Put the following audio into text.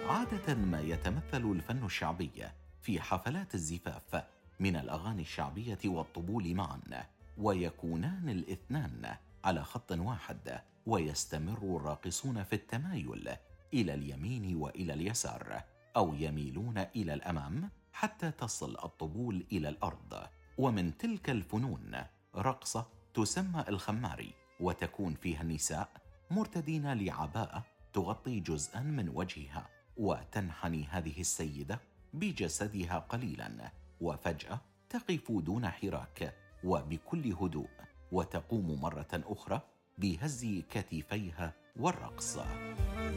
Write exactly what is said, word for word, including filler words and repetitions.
عادة ما يتمثل الفن الشعبي في حفلات الزفاف من الأغاني الشعبية والطبول معا، ويكونان الاثنان على خط واحد، ويستمر الراقصون في التمايل إلى اليمين وإلى اليسار، أو يميلون إلى الأمام حتى تصل الطبول إلى الأرض. ومن تلك الفنون رقصة تسمى الخماري، وتكون فيها النساء مرتدين لعباءة تغطي جزءا من وجهها، وتنحني هذه السيدة بجسدها قليلا، وفجأة تقف دون حراك وبكل هدوء، وتقوم مرة أخرى بهز كتفيها والرقص.